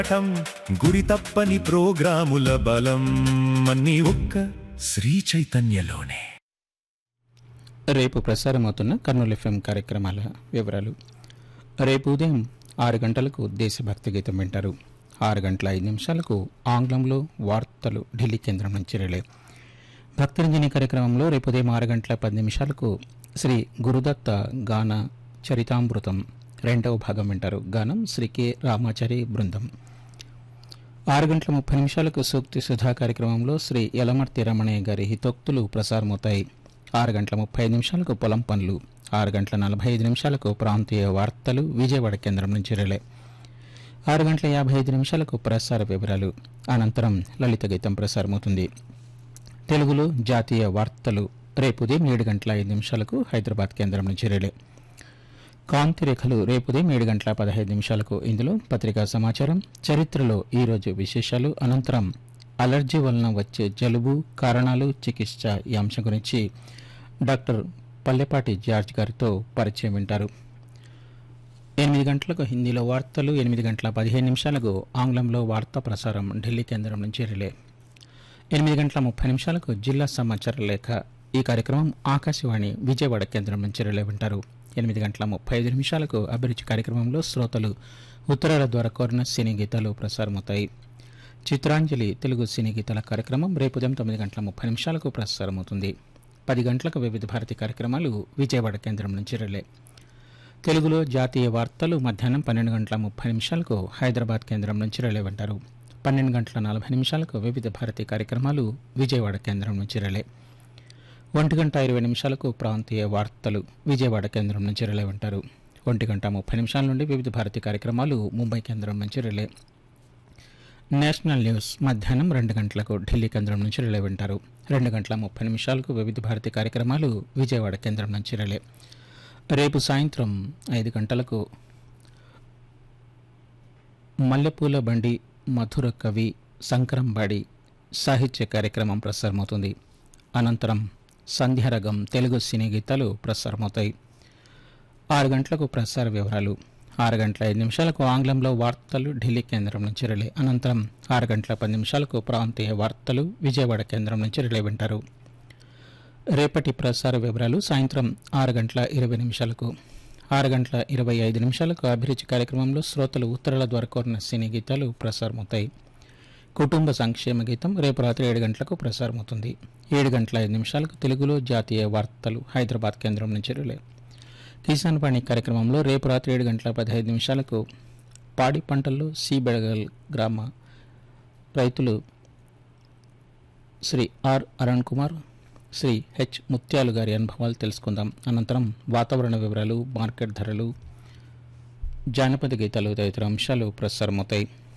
పాఠం గురి తప్పని ప్రోగ్రాముల బలం అన్నీ ఒక్క శ్రీ చైతన్యలోనే. రేపు ప్రసారమవుతున్న కర్నూలు ఎఫ్ఎం కార్యక్రమాల వివరాలు. రేపు ఉదయం 6 గంటలకు దేశభక్తి గీతం వింటారు. 6 గంటల 5 నిమిషాలకు ఆంగ్లంలో వార్తలు ఢిల్లీ కేంద్రం నుంచి రిలే. భక్తరంజని కార్యక్రమంలో రేపు ఉదయం 6 గంటల 10 నిమిషాలకు శ్రీ గురుదత్త గాన చరితామృతం 2వ భాగం వింటారు. గానం శ్రీ కె రామాచారి బృందం. 6 గంటల 30 నిమిషాలకు సూక్తి సుధా కార్యక్రమంలో శ్రీ యలమర్తి రమణయ్య గారి హితోక్తులు ప్రసారమవుతాయి. 6 గంటల 35 నిమిషాలకు పొలం పనులు. 6 గంటల 45 నిమిషాలకు ప్రాంతీయ వార్తలు విజయవాడ కేంద్రం నుంచి రిలే. 6 గంటల 55 నిమిషాలకు ప్రసార వివరాలు. అనంతరం లలిత గీతం ప్రసారమవుతుంది. తెలుగులో జాతీయ వార్తలు రేపు ఉదయం 7 గంటల 5 నిమిషాలకు హైదరాబాద్ కేంద్రం నుంచి రిలే. కాంతి రేఖలు రేపు ఉదయం 7 గంటల 15 నిమిషాలకు. ఇందులో పత్రికా సమాచారం, చరిత్రలో ఈరోజు విశేషాలు, అనంతరం అలర్జీ వలన వచ్చే జలుబు, కారణాలు, చికిత్స ఈ అంశం గురించి డాక్టర్ పల్లెపాటి జార్జ్ గారితో పరిచయం వింటారు. 8 గంటలకు హిందీలో వార్తలు, 8 గంటల 15 నిమిషాలకు ఆంగ్లంలో వార్తా ప్రసారం ఢిల్లీ కేంద్రం నుంచి రిలే. 8 గంటల 30 నిమిషాలకు జిల్లా సమాచార లేఖ. ఈ కార్యక్రమం ఆకాశవాణి విజయవాడ కేంద్రం నుంచి రిలే వింటారు. 8 గంటల 35 నిమిషాలకు అభిరుచి కార్యక్రమంలో శ్రోతలు ఉత్తరాల ద్వారా కోరిన సినీ గీతాలు ప్రసారమవుతాయి. చిత్రాంజలి తెలుగు సినీ గీతాల కార్యక్రమం రేపు ఉదయం 9 గంటల 30 నిమిషాలకు ప్రసారమవుతుంది. 10 గంటలకు వివిధ భారతి కార్యక్రమాలు విజయవాడ కేంద్రం నుంచి రిలే. తెలుగులో జాతీయ వార్తలు మధ్యాహ్నం 12 గంటల 30 నిమిషాలకు హైదరాబాద్ కేంద్రం నుంచి రిలే వింటారు. 12 గంటల 40 నిమిషాలకు వివిధ భారతి కార్యక్రమాలు విజయవాడ కేంద్రం నుంచి రిలే. 1 గంట 20 నిమిషాలకు ప్రాంతీయ వార్తలు విజయవాడ కేంద్రం నుంచి రిలే వింటారు. 1 గంట 30 నిమిషాల నుండి వివిధ భారతి కార్యక్రమాలు ముంబై కేంద్రం నుంచి రిలే. నేషనల్ న్యూస్ మధ్యాహ్నం 2 గంటలకు ఢిల్లీ కేంద్రం నుంచి రిలే వింటారు. 2 గంటల 30 నిమిషాలకు వివిధ భారతి కార్యక్రమాలు విజయవాడ కేంద్రం నుంచి రిలే. రేపు సాయంత్రం 5 గంటలకు మల్లెపూల బండి మధుర కవి సంకరంబాడి సాహిత్య కార్యక్రమం ప్రసారమవుతుంది. అనంతరం సంధ్యారగం తెలుగు సినీ గీతాలు ప్రసారమవుతాయి. 6 గంటలకు ప్రసార వివరాలు. 6 గంటల 5 నిమిషాలకు ఆంగ్లంలో వార్తలు ఢిల్లీ కేంద్రం నుంచి రిలే. అనంతరం 6 గంటల 10 నిమిషాలకు ప్రాంతీయ వార్తలు విజయవాడ కేంద్రం నుంచి రిలే వింటారు. రేపటి ప్రసార వివరాలు సాయంత్రం 6 గంటల 20 నిమిషాలకు. 6 గంటల 25 నిమిషాలకు అభిరుచి కార్యక్రమంలో శ్రోతలు ఉత్తరాల ద్వారా కోరిన సినీ గీతాలు ప్రసారమవుతాయి. కుటుంబ సంక్షేమ గీతం రేపు రాత్రి 7 గంటలకు ప్రసారమవుతుంది. 7 గంటల 5 నిమిషాలకు తెలుగులో జాతీయ వార్తలు హైదరాబాద్ కేంద్రం నుంచి రిలే. కిసాన్ వాణి కార్యక్రమంలో రేపు రాత్రి 7 గంటల 15 నిమిషాలకు పాడి పంటల్లో సి బెడగల్ గ్రామ రైతులు శ్రీ ఆర్ అరుణ్ కుమార్, శ్రీ హెచ్ ముత్యాలు గారి అనుభవాలు తెలుసుకుందాం. అనంతరం వాతావరణ వివరాలు, మార్కెట్ ధరలు, జానపద గీతాలు తదితర అంశాలు ప్రసారమవుతాయి.